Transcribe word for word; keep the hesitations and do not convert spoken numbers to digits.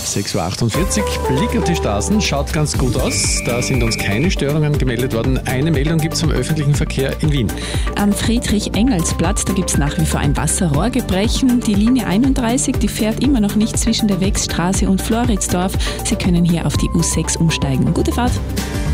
sechs Uhr achtundvierzig, Blick auf die Straßen, schaut ganz gut aus. Da sind uns keine Störungen gemeldet worden. Eine Meldung gibt es vom öffentlichen Verkehr in Wien. Am Friedrich-Engels-Platz, da gibt es nach wie vor ein Wasserrohrgebrechen. Die Linie einunddreißig, die fährt immer noch nicht zwischen der Wechsstraße und Floridsdorf. Sie können hier auf die U sechs umsteigen. Gute Fahrt!